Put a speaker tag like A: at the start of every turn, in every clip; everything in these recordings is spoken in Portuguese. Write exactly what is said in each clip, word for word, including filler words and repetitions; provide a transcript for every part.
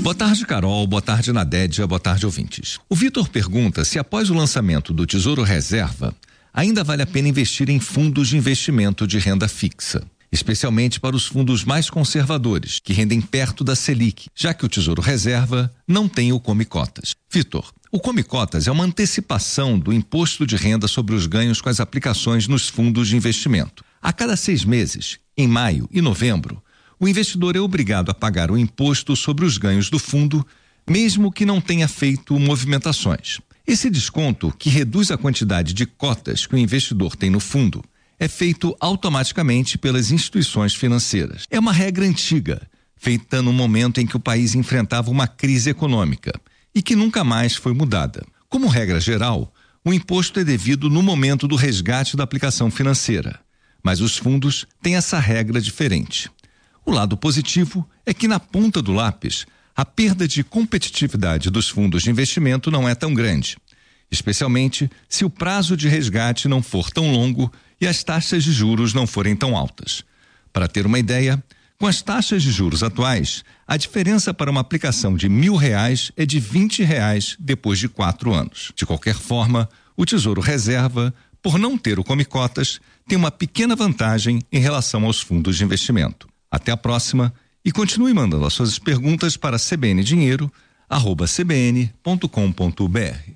A: Boa tarde, Carol. Boa tarde, Nadédia. Boa tarde, ouvintes. O Vitor pergunta se após o lançamento do Tesouro Reserva, ainda vale a pena investir em fundos de investimento de renda fixa, especialmente para os fundos mais conservadores, que rendem perto da Selic, já que o Tesouro Reserva não tem o Come Cotas. Vitor, o Come Cotas é uma antecipação do imposto de renda sobre os ganhos com as aplicações nos fundos de investimento. A cada seis meses, em maio e novembro, o investidor é obrigado a pagar o imposto sobre os ganhos do fundo, mesmo que não tenha feito movimentações. Esse desconto, que reduz a quantidade de cotas que o investidor tem no fundo, é feito automaticamente pelas instituições financeiras. É uma regra antiga, feita no momento em que o país enfrentava uma crise econômica e que nunca mais foi mudada. Como regra geral, o imposto é devido no momento do resgate da aplicação financeira, mas os fundos têm essa regra diferente. O lado positivo é que, na ponta do lápis, a perda de competitividade dos fundos de investimento não é tão grande, especialmente se o prazo de resgate não for tão longo e as taxas de juros não forem tão altas. Para ter uma ideia, com as taxas de juros atuais, a diferença para uma aplicação de mil reais é de vinte reais depois de quatro anos. De qualquer forma, o Tesouro Reserva, por não ter o Come Cotas, tem uma pequena vantagem em relação aos fundos de investimento. Até a próxima e continue mandando as suas perguntas para c b n dinheiro arroba c b n ponto com ponto b r.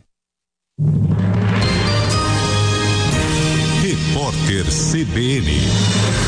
B: Repórter C B N.